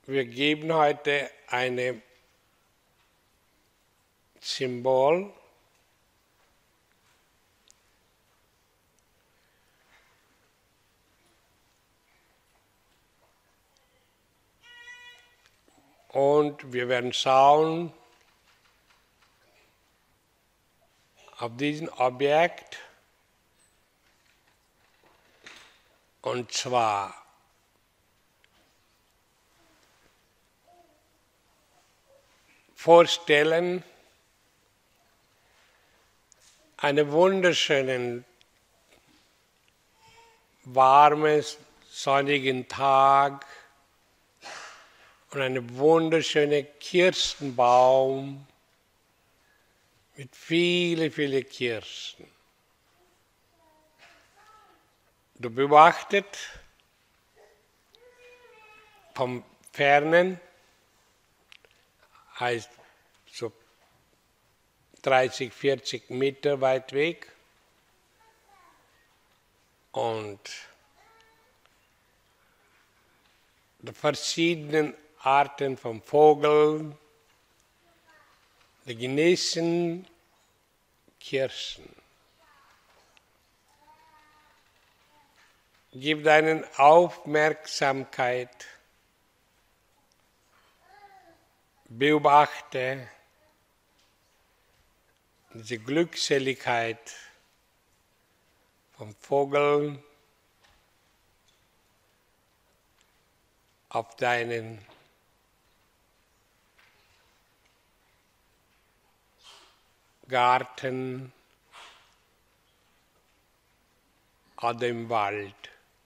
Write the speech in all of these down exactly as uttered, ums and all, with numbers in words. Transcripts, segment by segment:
Wir geben heute ein Symbol, und wir werden schauen auf diesen Objekt, und zwar vorstellen, einen wunderschönen, warmen, sonnigen Tag und einen wunderschönen Kirschenbaum mit vielen, vielen Kirschen. Du beobachtet vom Fernen, heißt so dreißig, vierzig Meter weit weg, und die verschiedenen Arten von Vögeln, die genießen Kirschen. Gib deine Aufmerksamkeit, beobachte diese Glückseligkeit von Vögeln auf deinen Garten oder im Wald.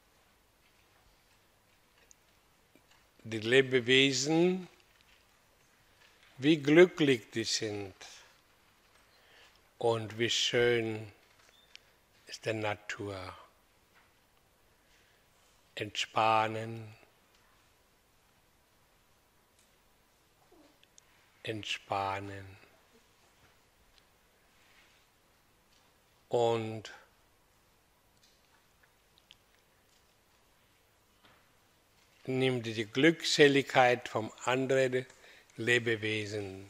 Die Lebewesen, wie glücklich die sind und wie schön ist die Natur. Entspannen, entspannen und nimm die Glückseligkeit vom anderen Lebewesen.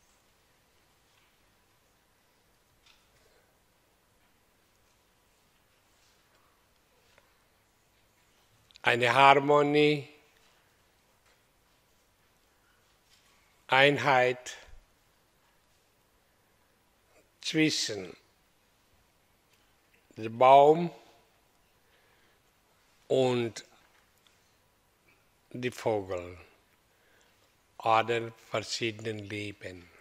Eine Harmonie, Einheit zwischen dem Baum und die Vögel oder verschiedenen Leben.